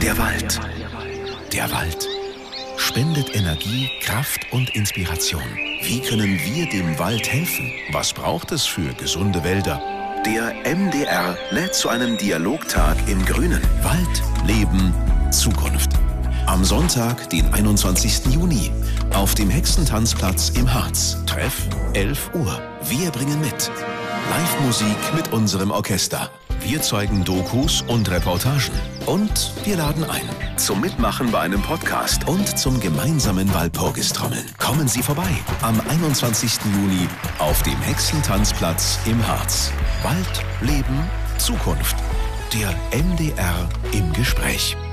Der Wald. Der Wald spendet Energie, Kraft und Inspiration. Wie können wir dem Wald helfen? Was braucht es für gesunde Wälder? Der MDR lädt zu einem Dialogtag im Grünen. Wald, Leben, Zukunft. Am Sonntag, den 21. Juni, auf dem Hexentanzplatz im Harz. Treff 11 Uhr. Wir bringen mit Live-Musik mit unserem Orchester. Wir zeigen Dokus und Reportagen. Und wir laden ein zum Mitmachen bei einem Podcast und zum gemeinsamen Walpurgistrommeln. Kommen Sie vorbei am 21. Juni auf dem Hexentanzplatz im Harz. Wald, Leben, Zukunft. Der MDR im Gespräch.